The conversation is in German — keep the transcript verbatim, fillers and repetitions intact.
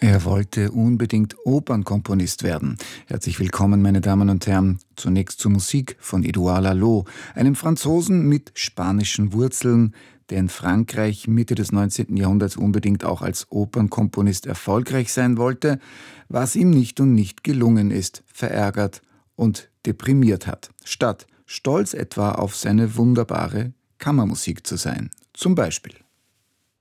Er wollte unbedingt Opernkomponist werden. Herzlich willkommen, meine Damen und Herren. Zunächst zur Musik von Édouard Laloux, einem Franzosen mit spanischen Wurzeln, der in Frankreich Mitte des neunzehnten Jahrhunderts unbedingt auch als Opernkomponist erfolgreich sein wollte, was ihm nicht und nicht gelungen ist, verärgert und deprimiert hat, statt stolz etwa auf seine wunderbare Kammermusik zu sein. Zum Beispiel